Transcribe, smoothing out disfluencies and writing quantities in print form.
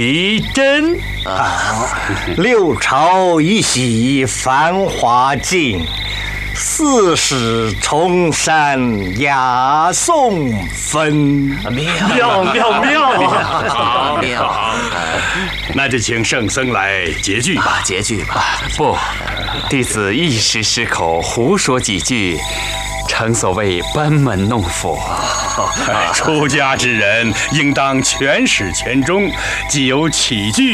真。 六朝一夕繁华尽，四史重山雅颂纷。 妙！那就请圣僧来结句吧。 结句吧。不，弟子一时失口，胡说几句，诚所谓班门弄斧。 出家之人应当全始全终，既有起居